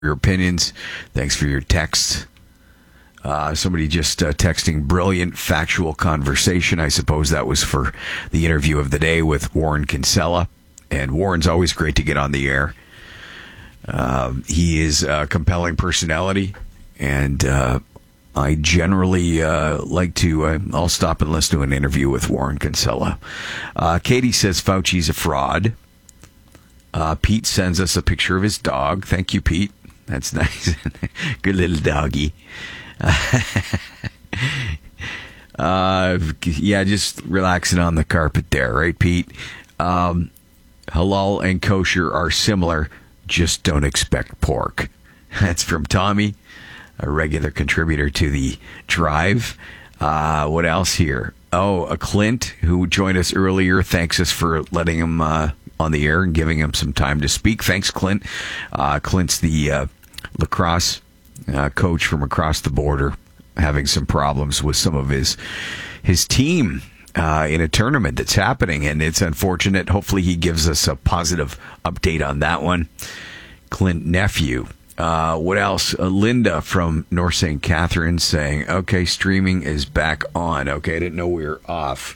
your opinions. Thanks for your texts. Somebody just texting brilliant factual conversation. I suppose that was for the interview of the day with Warren Kinsella. And Warren's always great to get on the air. He is a compelling personality. And I generally like to... I'll stop and listen to an interview with Warren Kinsella. Katie says Fauci's a fraud. Pete sends us a picture of his dog. Thank you, Pete. That's nice. Good little doggy. Yeah, just relaxing on the carpet there, right, Pete? Halal and kosher are similar, just don't expect pork. That's from Tommy, a regular contributor to the Drive. What else here? Oh, Clint, who joined us earlier, thanks us for letting him on the air and giving him some time to speak. Thanks, Clint. Clint's the lacrosse coach from across the border, having some problems with some of his team in a tournament that's happening, and it's unfortunate. Hopefully he gives us a positive update on that one. Clint nephew. What else? Linda from North St. Catharines saying, okay, streaming is back on. Okay, I didn't know we were off.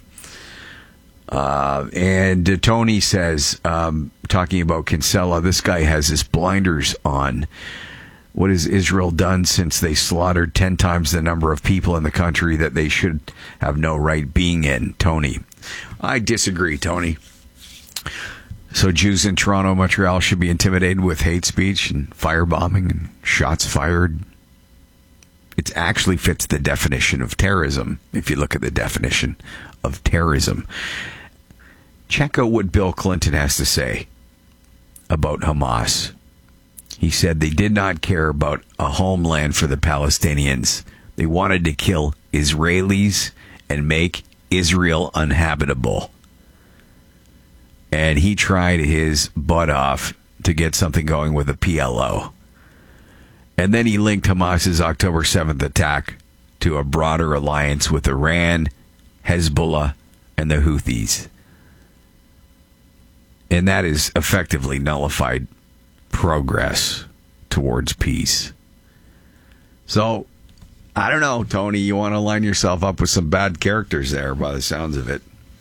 And Tony says, talking about Kinsella, this guy has his blinders on. What has Israel done since they slaughtered 10 times the number of people in the country that they should have no right being in? Tony. I disagree, Tony. So Jews in Toronto, Montreal should be intimidated with hate speech and firebombing and shots fired. It actually fits the definition of terrorism, if you look at the definition of terrorism. Check out what Bill Clinton has to say about Hamas. He said they did not care about a homeland for the Palestinians. They wanted to kill Israelis and make Israel uninhabitable. And he tried his butt off to get something going with the PLO. And then he linked Hamas's October 7th attack to a broader alliance with Iran, Hezbollah, and the Houthis. And that is effectively nullified progress towards peace. So, I don't know, Tony, you want to line yourself up with some bad characters there by the sounds of it.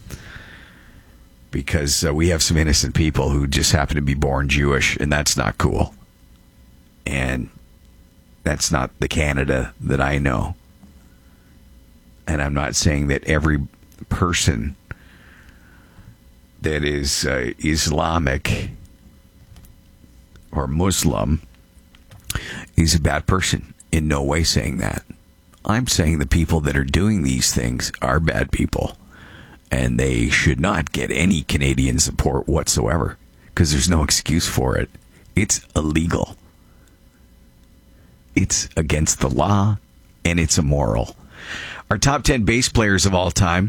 Because we have some innocent people who just happen to be born Jewish, and that's not cool. And that's not the Canada that I know. And I'm not saying that every person that is Islamic or Muslim is a bad person. In no way saying that. I'm saying the people that are doing these things are bad people. And they should not get any Canadian support whatsoever. Because there's no excuse for it. It's illegal. It's against the law. And it's immoral. Our top 10 bass players of all time.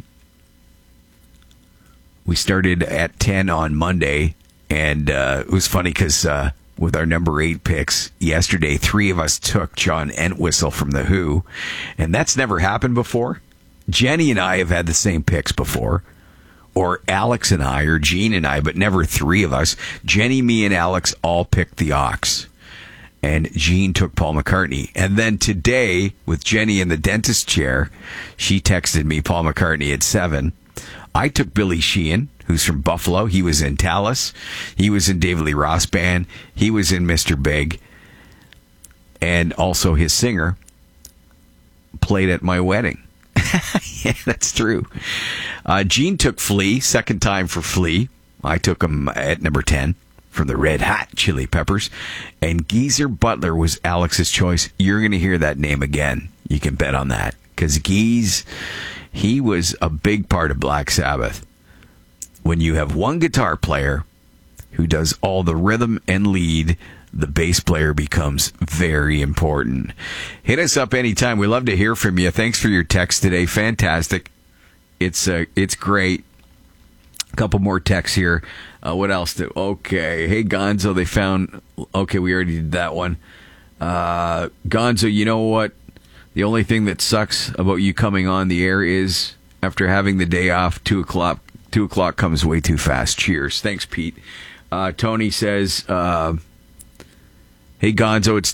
We started at 10 on Monday. And it was funny because with our number 8 picks yesterday, 3 of us took John Entwistle from The Who. And that's never happened before. Jenny and I have had the same picks before. Or Alex and I, or Gene and I, but never 3 of us. Jenny, me, and Alex all picked the Ox. And Gene took Paul McCartney. And then today, with Jenny in the dentist chair, she texted me Paul McCartney at 7. I took Billy Sheehan, who's from Buffalo. He was in Tallis. He was in David Lee Roth Band. He was in Mr. Big. And also his singer played at my wedding. Yeah, that's true. Gene took Flea, second time for Flea. I took him at number 10 from the Red Hot Chili Peppers. And Geezer Butler was Alex's choice. You're going to hear that name again. You can bet on that. Because Geese, he was a big part of Black Sabbath. When you have one guitar player who does all the rhythm and lead, the bass player becomes very important. Hit us up anytime. We love to hear from you. Thanks for your text today. Fantastic. It's great. A couple more texts here. What else? Okay. Hey, Gonzo, they found... Okay, we already did that one. Gonzo, you know what? The only thing that sucks about you coming on the air is after having the day off, 2 o'clock. 2 o'clock comes way too fast. Cheers. Thanks, Pete. Tony says... Hey, Gonzo, it's